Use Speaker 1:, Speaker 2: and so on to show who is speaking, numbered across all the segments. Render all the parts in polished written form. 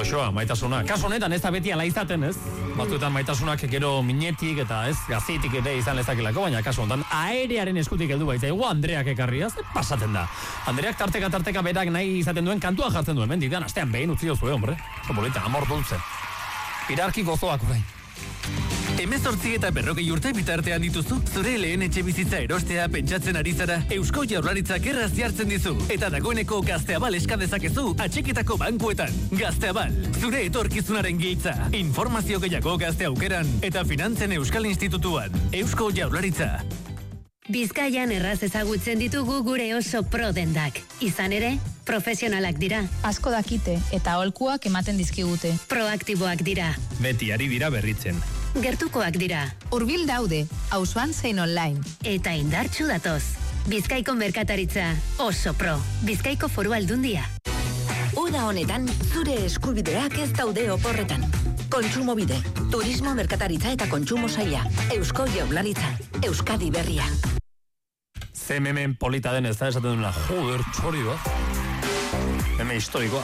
Speaker 1: goxoa, maitasuna. Kasu honetan ez da beti ala izaten, ez? Batzuetan maitasunak gero minetik eta ez gazitik ere izan lezakelako, baina kasu honetan aerearen eskutik heldu baita. Ego Andreak ekarria, ze pasaten da. Andreak tarteka berak nahi izaten duen kantua jartzen duen, mendik, astean behin utzi dozue, hombre. Zobolita, amor dulce. Irarki gozoak orain.
Speaker 2: 18 eta 40 urte bitartean dituzu, zure lehen etxe bizitza erostea pentsatzen ari zara, Eusko Jaurlaritzak erraz jartzen dizu. Eta dagoeneko Gazteabal eska dezakezu atxeketako bankuetan. Gazteabal, zure etorkizunaren giltza. Informazio gehiago Gazte Aukeran eta Finantzen Euskal Institutuan. Eusko Jaurlaritza.
Speaker 3: Bizkaian erraz ezagutzen ditugu gure oso pro dendak. Izan ere, profesionalak dira.
Speaker 4: Asko dakite eta aholkuak ematen dizkigute.
Speaker 3: Proaktiboak dira.
Speaker 5: Beti ari dira berritzen.
Speaker 3: Gertukoak dira.
Speaker 4: Hurbil daude, auzoan zein online.
Speaker 3: Eta indartsu datoz. Bizkaiko merkataritza oso pro. Bizkaiko Foru Aldundia.
Speaker 6: Uda honetan, zure eskubideak ez daude oporretan. Kontsumobide, turismo, merkataritza eta kontsumo saila. Eusko Jaurlaritza, Euskadi berria.
Speaker 1: Hemen polita den ez da esaten duela, joder, txori bat. Hemen historikoa.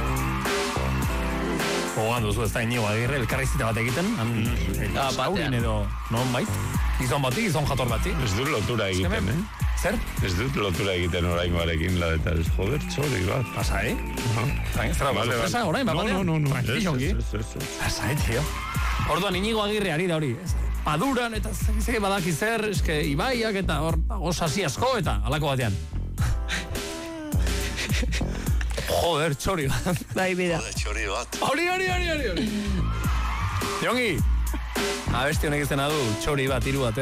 Speaker 1: Ogan duzu ez da Inigo Agirre, elkarrizita bat egiten. Saurin edo, non bait? Gizon bati, gizon jator bati.
Speaker 7: Ez dut lotura egiten,
Speaker 1: Zer?
Speaker 7: Ez dut lotura egiten oraingoarekin, la eta joder, txori bat.
Speaker 1: Pasa, Zera, sorpresa, orain, bapatean?
Speaker 7: No.
Speaker 1: Tranquilongi. Pasa, tio. Orduan, Inigo Agirre ari da hori. Paduran, eta zeke badaki zer, eske ibaiak, eta hor, osasi asko, eta alako batean. Joder, txori bat.
Speaker 8: Bai, bida.
Speaker 9: Joder, txori bat.
Speaker 1: Hori. Jongi, abesti honek izena du, txori bat, hiru bate.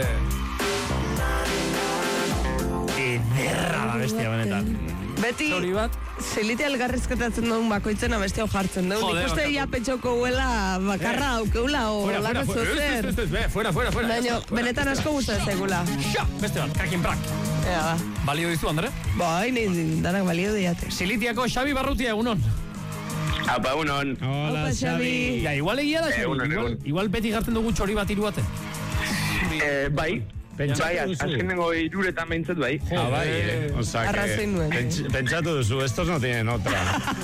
Speaker 1: Ederra da bestia benetan.
Speaker 8: Beti,
Speaker 1: txori bat.
Speaker 8: zelite algarrizketatzen duen bakoitzen abestia jartzen dugu. Nik uste ia petxoko huela bakarra aukeula o lako zozer.
Speaker 1: Fuera.
Speaker 8: Baina, benetan asko gustatzen zaigula.
Speaker 1: Beste bat, kakin brak.
Speaker 8: Ea da.
Speaker 1: Balio dizu, Andre?
Speaker 8: Bai, danak balio diate.
Speaker 1: Silitiako Xabi Barrutia, egunon.
Speaker 10: Apa, egunon.
Speaker 8: Hola, Xabi.
Speaker 1: Ja, igual egia da, Xabi. Igual beti jartzen dugu txori bat hiru bate.
Speaker 10: Bai, azkenengo hiruretan behintzat bai.
Speaker 7: Bai,
Speaker 8: arrazoi nuen.
Speaker 7: Pentsatu duzu, estos no tienen otra.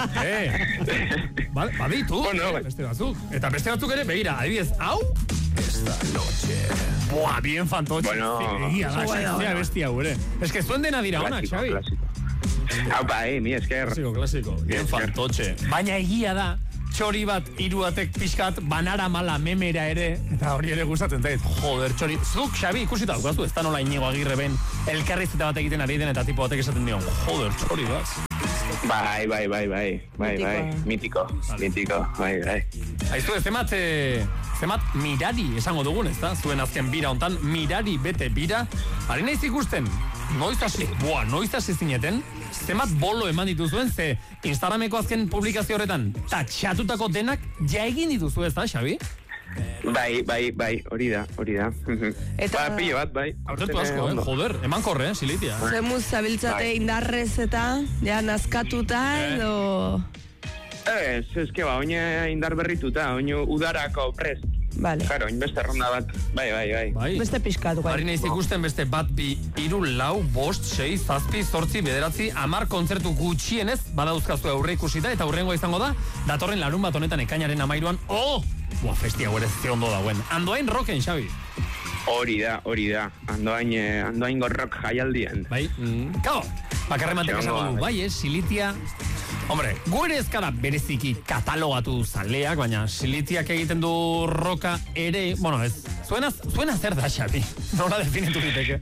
Speaker 1: Baditu, beste batzuk. Eta beste batzuk ere, begira, adibidez, hau? Esta noche. Buah, bien fantoche.
Speaker 10: Bueno.
Speaker 1: Egia da, xaizea bestia gure. Ez que zuen dena dira honak, Xabi.
Speaker 10: Hau, bai, mi esker.
Speaker 1: Klasiko. Bien fantoche. Baina egia da, txori bat, hiru batek pixkat, banara mala memera ere, eta hori ere gustatzen zait. Joder, txori. Zuk, Xabi, ikusita daukazu, ez da nola Inigo Agirre ben, elkarrizeta bat egiten ari den, eta tipo batek esaten dion. Joder, txori bat.
Speaker 10: Bai. Mitiko, bai.
Speaker 1: Aizu, zemat mirari esango dugun, ez da? Zuen azken bira hontan, mirari bete bira. Ari naiz ikusten, noiz hasi zineten, zemat bolo eman dituzuen, ze Instagrameko azken publikazio horretan, tatxatutako denak ja egin dituzu, ez da, Xabi?
Speaker 10: Bai, hori da.
Speaker 8: Eta...
Speaker 10: Pilo bat, bai.
Speaker 1: Aurretu asko, joder, eman korre, Silitia.
Speaker 8: Zemuz zabiltzate indarrez eta, ja, nazkatuta edo...
Speaker 10: Ez que ba, oine indar berrituta, oine udarako prest.
Speaker 8: Vale.
Speaker 10: Claro, beste ronda bat, bai.
Speaker 8: Beste pixkatu, bai.
Speaker 1: Harri naiz ikusten beste bat, bi, iru, lau, bost, 6, zazpi, 8, 9, 10 kontzertu gutxienez, badauzkazu aurre ikusita, eta aurrengoa izango da, datorren larun bat honetan ekainaren 13an, Buah, festia gure ze ondo dauen. Andoain rocken, Xabi.
Speaker 10: Hori da. Andoaingo rock jaialdian.
Speaker 1: Bai, kao, bakarrematek esango du, bai, Silitia... Hombre, gure ezkara bereziki katalogatu zaleak, baina Silitiak egiten du roka ere... Bueno, ez, zuena zer da, Xabi? Nola definitu diteke?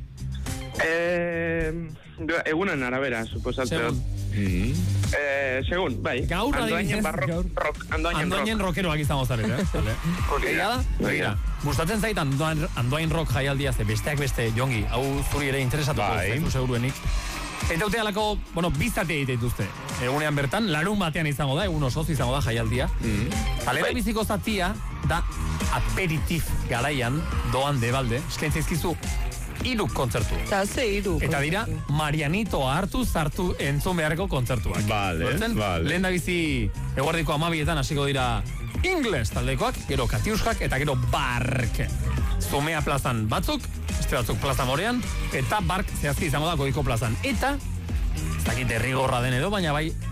Speaker 10: Egunen arabera, suposatzen. Segun, bai.
Speaker 1: Gaur
Speaker 10: Andoainen rock.
Speaker 1: Andoainen rockeroak izango zarete, eh? Egia da? Begira. Gustatzen zait Andoain rock jaialdia, ze besteak beste, Jongi, hau zuri ere interesatuko, zaitu seguruenik. Eta utealako, bizate egite dituzte. Egunean bertan, larun batean izango da, egun osoz izango da jaialdia. Talera biziko zatia, da aperitif garaian, doan debalde, eskaintza izkizu, 3 kontzertu. Eta dira, Marianito hartu zartu entzun beharreko kontzertuak.
Speaker 7: Vale.
Speaker 1: Lehen da bizi, eguardiko 12etan hasiko dira Ingles taldekoak, gero Katiuskak, eta gero Bark. Zumea plazan batzuk, beste batzuk plaza morean, eta Bark zehazki izango da Goiko plazan. Eta, ez dakit derrigorra den edo, baina bai,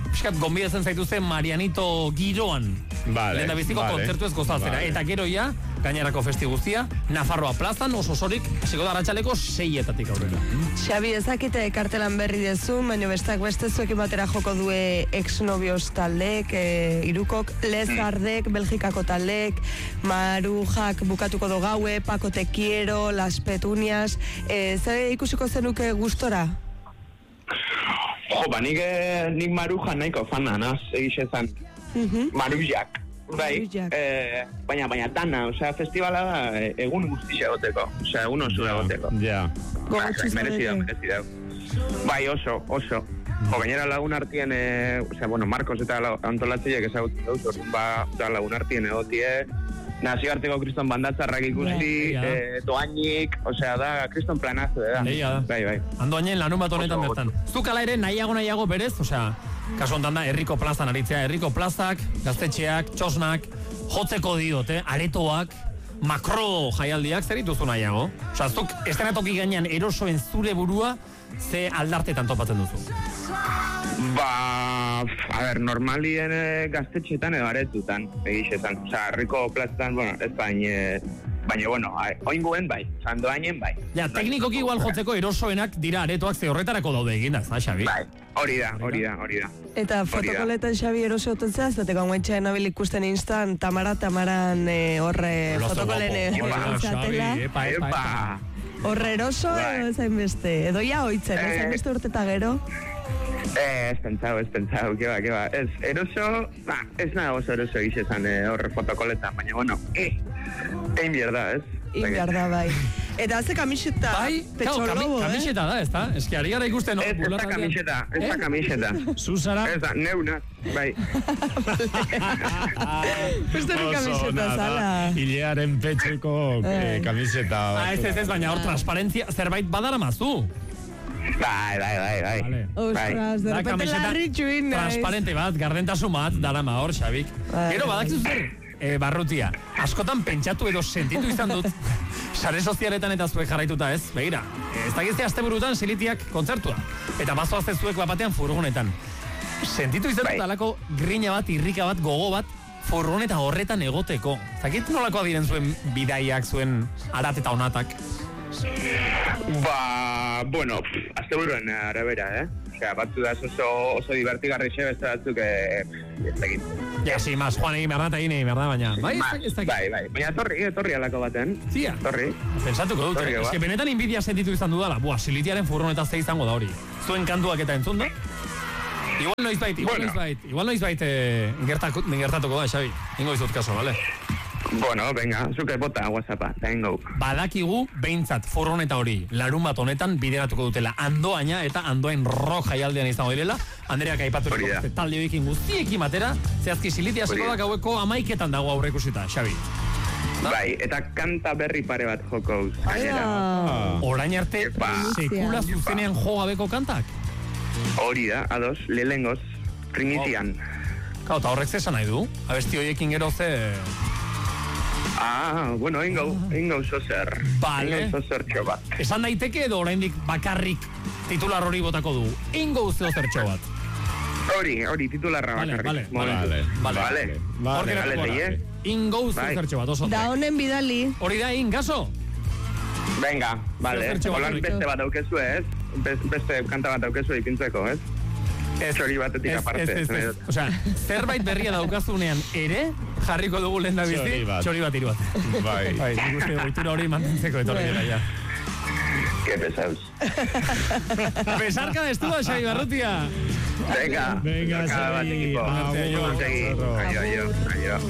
Speaker 1: piskat gonbidatzen zaituzte Marianito giroan.
Speaker 7: Vale.
Speaker 1: Lehen da biziko kontzertu ez gozatzera. Eta gero ja, gainerako festi guztia, Nafarroa plazan oso osorik, hasiko da arratsaleko 6-etatik aurrera.
Speaker 8: Xabi, ezakite kartelan berri dezu, baina bestak beste zuekin batera joko due exnovios taldek, irukok, Lezardek, Belgikako taldek, Marujak bukatuko do gaue, Paco Te Quiero, Las Petunias, zer ikusiko zenuke gustora?
Speaker 10: Jo, nik Maruja nahiko fana, naz, egiz ezan. Marujak. Bai, baina dana, osea, festivala da egun guztia egoteko, osea, egun oso egoteko.
Speaker 7: Ja.
Speaker 10: Merezi dau. Bai, oso. Gainera lagun artien, osea, bueno, Marcos eta antolatzeiek ezagutzen dut, orduan ba lagun artien egotie, nazioarteko kriston bandatzarrak ikusi, doainik, osea, da, kriston planazo, da. Bai.
Speaker 1: Andoainen lanun bat honetan bertan. Zukala ere nahiago berez, osea, kasu hontan da, herriko plazan aritzea, herriko plazak, gaztetxeak, txosnak, jotzeko diot, aretoak, makro jaialdiak, zer dituzu nahiago? Osea, zuk estenatoki gainean erosoen zure burua, ze aldartetan topatzen duzu?
Speaker 10: Ba, a ber, normalien gaztetxetan edo aretutan, egixetan. Osea, herriko plazan, bueno, ez baina, bueno, oinguen bai, sandoainen bai.
Speaker 1: Ja, teknikoki igual jotzeko erosoenak dira aretoak ze horretarako daude eginda, ez da, Xabi?
Speaker 10: Bai, hori da.
Speaker 8: Eta fotokoletan Xabi eroso ototzea, ez dateko guaintxean nabil ikusten instan, Tamaran horre fotokolen zatela.
Speaker 10: Epa!
Speaker 8: Horre eroso edo ezain beste, edo ja hoitzen, ezain beste urteta gero?
Speaker 10: Ez pentsau, keba. Ez, eroso, ez nahi oso eroso egizezan horre fotokoletan, baina, bueno, egin bierda, ez?
Speaker 8: Egin bierda, bai. Eta haze kamiseta, petxolobo,
Speaker 1: kamiseta da, ez da? Ez que ari gara ikusten, no?
Speaker 10: Ez da kamiseta.
Speaker 1: Zuzara?
Speaker 10: Ez da, neuna, bai.
Speaker 8: Uste ni kamiseta zala.
Speaker 7: Hilearen petxeko kamiseta.
Speaker 1: Ez, baina hor transparentzia, zerbait badara mazu.
Speaker 10: Bai.
Speaker 8: Ostras, de repente larritxuin.
Speaker 1: Transparente bat, gardentasun bat, darama hor, Xabik. Gero, badakizu zer, Barrutia, askotan pentsatu edo sentitu izan dut, sare sozialetan eta zuek jarraituta ez, begira, ez dakizte asteburutan Silitiak kontzertua, eta bazoazte zuek bapatean furgonetan. Sentitu izan dut alako grina bat, irrika bat, gogo bat, furgoneta horretan egoteko. Zakit nolakoa diren zuen bidaiak, zuen arat eta onatak?
Speaker 10: Ba, bueno, asteburuen arabera, Osea, batzu da oso divertigarri xe, beste batzuk ez dakit.
Speaker 1: Ja, si, mas, Juan egin berda eta egin berda, baina. Bai, ez dakit.
Speaker 10: Bai. Baina torri alako baten.
Speaker 1: Zia.
Speaker 10: Torri.
Speaker 1: Pensatuko dut, ez que benetan inbidia sentitu izan dudala. Buah, Silitiaren furgoneta ze izango da hori. Zuen kantuak eta entzun da? Igual noizbait gertatuko da, Xabi. Ingo izut kaso, bale?
Speaker 10: Bueno, venga, zuke bota WhatsAppa, tengo.
Speaker 1: Badakigu, behintzat, furgoneta hori, larun bat honetan bideratuko dutela Andoaina eta Andoain rock jaialdean izango direla. Andreak aipatu talde horiekin guztiekin batera, zehazki Silitia sekola gaueko 11etan dago aurreikusita, Xabi.
Speaker 10: Bai, eta kanta berri pare bat joko.
Speaker 1: Orain arte, sekula zuzenean jo gabeko kantak?
Speaker 10: Hori da, ados, lehengoz, primitian.
Speaker 1: Eta horrek zesan nahi du? Abesti horiekin gero ze...
Speaker 10: Bueno, ingo zozer.
Speaker 1: Vale.
Speaker 10: Ingo zozer txobat.
Speaker 1: Esan daiteke edo oraindik bakarrik titular hori botako du. Ingo zozer txobat.
Speaker 10: Hori, titularra bakarrik.
Speaker 1: Vale. Ingo zozer txobat, oso.
Speaker 8: Da honen bidali.
Speaker 1: Hori da, gaso?
Speaker 10: Venga, vale. Holan beste bat aukezu ez? Beste kanta bat aukezu ipintzeko, ez? Ez hori batetik aparte.
Speaker 1: Osea, zerbait berria daukazunean ere, jarriko dugu lehen da bizi, txori bat iru bat. Bai, nik uste goitura hori mantentzeko etorri dira, ja.
Speaker 10: Que pesaus.
Speaker 1: Pesarka destuda, Xabi Barrutia.
Speaker 10: Venga, Xabi. Aio.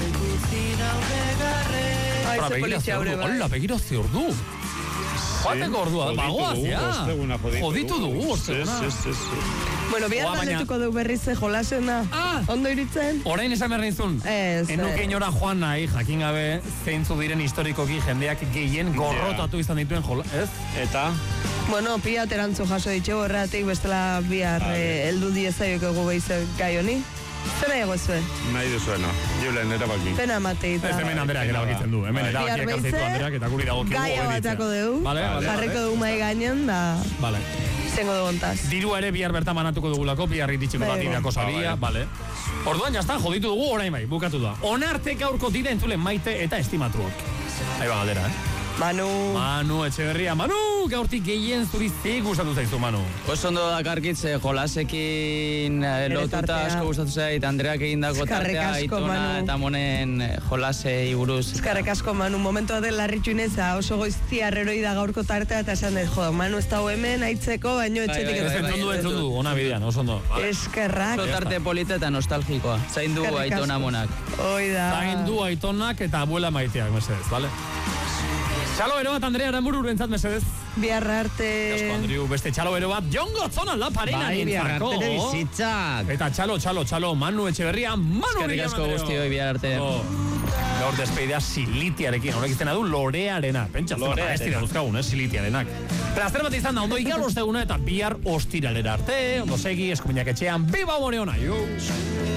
Speaker 1: Hola, begira ze ordu. Joateko ordua, bagoaz, ja. Joditu dugu, osteguna.
Speaker 8: Bueno, bihar galdetuko du berriz jolasena. Ondo iritzen?
Speaker 1: Orain esan behar nizun. Enuke inora joan nahi, jakin gabe, zeintzu diren historikoki jendeak gehien gorrotatu izan dituen jola, ez?
Speaker 7: Eta?
Speaker 8: Bueno, piat erantzu jaso ditxego, erratik bestela bihar heldu diezaiok egu behize gai honi. Zena egozue?
Speaker 7: Nahi duzuena, Julen, erabaki.
Speaker 8: Pena mateita.
Speaker 1: Ez hemen Andreak erabakitzen du. Hemen erabakiak hartzeitu Andreak eta guri dago kibu
Speaker 8: gaia batako dugu. Jarriko dugu mai gainen, da...
Speaker 1: Vale.
Speaker 8: Zengo dugu ontaz.
Speaker 1: Dirua ere bihar bertan manatuko dugulako, bihar iritxiko bat ideako sabia, vale. Orduan, jazta, joditu dugu, orain bai, bukatu da. Onarte gaurko dira entzulen maite eta estimatuak. Ahí va, galdera, Manu Etxeberria. Manu, gaurtik gehien zuri ze gustatu zaizu, Manu?
Speaker 9: Oso ondo dakarkitze jolasekin lotuta asko gustatu zait, Andreak egindako tartea, Aitona eta Monen jolasei buruz.
Speaker 8: Eskarrek asko, Manu, momentua den larritxuneza, oso goizti arreroi da gaurko tartea, eta esan dut, Manu ez dago hemen, aitzeko, baino etxetik
Speaker 1: entzundu, ona bidean, oso ondo.
Speaker 8: Eskerrak.
Speaker 9: Oso tarte polita eta nostalgikoa. Zaindu Aitona Monak.
Speaker 8: Oida.
Speaker 1: Zaindu Aitonak eta abuela maiteak, mesedez, vale? Txalo bero bat, Andrea Aramburu urentzat, mesedez.
Speaker 8: Biarra arte...
Speaker 1: Jasko, Andriu, beste txalo bero bat, Jongo Zona Laparina nintzako.
Speaker 9: Bai, biarra arte bizitzak.
Speaker 1: Eta txalo, Manu Etxeberria, Manu
Speaker 9: Eskerrik asko guztioi, biarra arte.
Speaker 1: Gaur despeidea silitiarekin, horrek iztena du lorearena. Pentsa, ez dira duzkagun, silitiarenak. Plazer bat izan da, ondo igal osteguna eta bihar ostiralera arte, ondo segi, eskuminak etxean, biba humore hona,